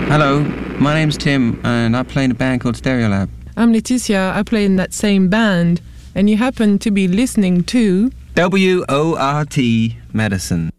Hello, my name's Tim, and I play in a band called Stereolab. I'm Leticia, I play in that same band, and you happen to be listening to... WORT Medicine.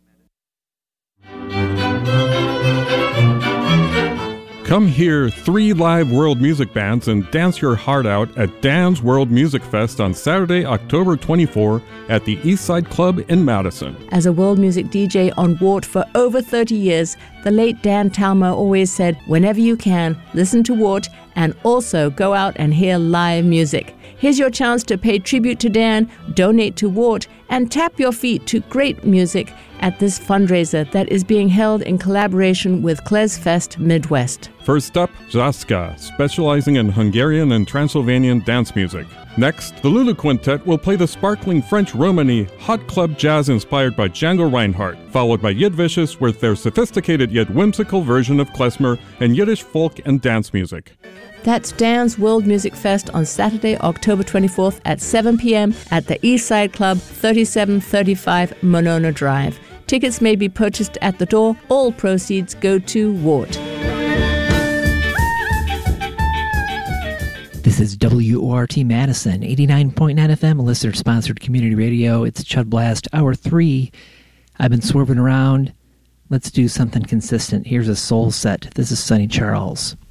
Come hear 3 live world music bands and dance your heart out at Dan's World Music Fest on Saturday, October 24 at the Eastside Club in Madison. As a world music DJ on WORT for over 30 years, the late Dan Talma always said, whenever you can, listen to WORT and also go out and hear live music. Here's your chance to pay tribute to Dan, donate to WORT, and tap your feet to great music at this fundraiser that is being held in collaboration with Klezfest Midwest. First up, Jaska, specializing in Hungarian and Transylvanian dance music. Next, the Lulu Quintet will play the sparkling French Romany hot club jazz inspired by Django Reinhardt, followed by Yidvicious with their sophisticated yet whimsical version of klezmer and Yiddish folk and dance music. That's Dan's World Music Fest on Saturday, October 24th at 7 p.m. at the Eastside Club, 3735 Monona Drive. Tickets may be purchased at the door. All proceeds go to WORT. This is WORT Madison, 89.9 FM, listener-sponsored community radio. It's Chud Blast, Hour 3. I've been swerving around. Let's do something consistent. Here's a soul set. This is Sonny Charles.